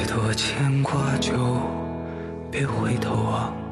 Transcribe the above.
多牵挂就别回头望。